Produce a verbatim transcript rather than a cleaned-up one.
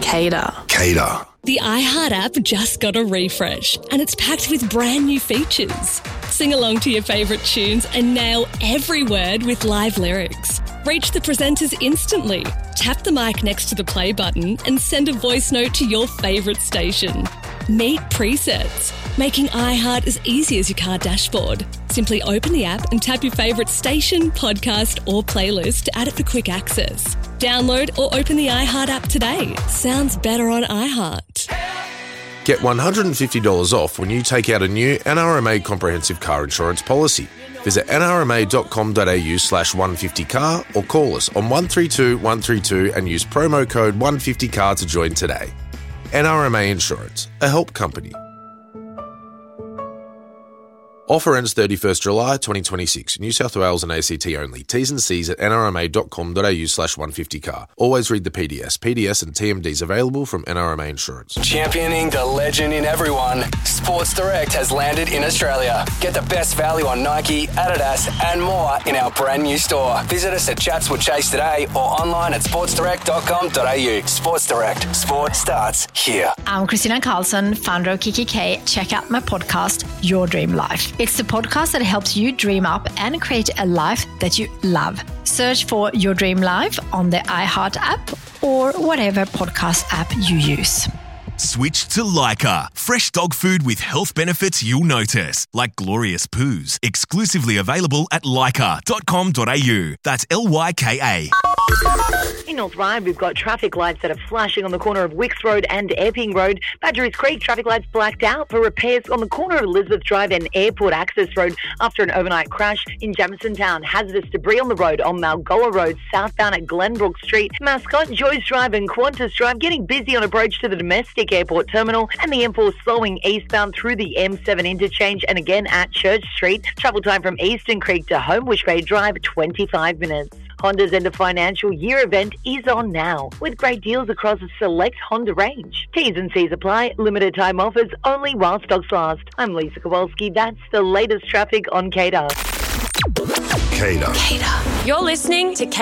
Cater. Cater. The iHeart app just got a refresh and it's packed with brand new features. Sing along to your favourite tunes and nail every word with live lyrics. Reach the presenters instantly. Tap the mic next to the play button and send a voice note to your favourite station. Meet presets, making iHeart as easy as your car dashboard. Simply open the app and tap your favourite station, podcast or playlist to add it for quick access. Download or open the iHeart app today. Sounds better on iHeart. Get one hundred fifty dollars off when you take out a new N R M A comprehensive car insurance policy. Visit nrma.com.au slash 150car or call us on one three two one three two and use promo code one fifty car to join today. N R M A Insurance, a help company. Offer ends thirty-first July twenty twenty-six. New South Wales and A C T only. T's and C's at nrma.com.au slash 150car. Always read the P D S. P D S and T M Ds available from N R M A Insurance. Championing the legend in everyone, Sports Direct has landed in Australia. Get the best value on Nike, Adidas and more in our brand new store. Visit us at Chatswood Chase today or online at sports direct dot com dot a u. Sports Direct. Sport starts here. I'm Christina Carlson, founder of Kiki K. Check out my podcast, Your Dream Life. It's the podcast that helps you dream up and create a life that you love. Search for Your Dream Life on the iHeart app or whatever podcast app you use. Switch to Lyka. Fresh dog food with health benefits you'll notice, like glorious poos. Exclusively available at lyka dot com dot a u. That's L Y K A. In North Ryde, we've got traffic lights that are flashing on the corner of Wicks Road and Epping Road. Badgerys Creek, traffic lights blacked out for repairs on the corner of Elizabeth Drive and Airport Access Road after an overnight crash in Jamison Town. Hazardous debris on the road on Malgoa Road, southbound at Glenbrook Street. Mascot, Joyce Drive and Qantas Drive getting busy on approach to the domestic airport terminal, and the M four slowing eastbound through the M seven interchange and again at Church Street. Travel time from Eastern Creek to Homebush Bay Drive, twenty-five minutes. Honda's end of financial year event is on now, with great deals across a select Honda range. T's and C's apply, limited time offers only while stocks last. I'm Lisa Kowalski. That's the latest traffic on Cater. Cater. You're listening to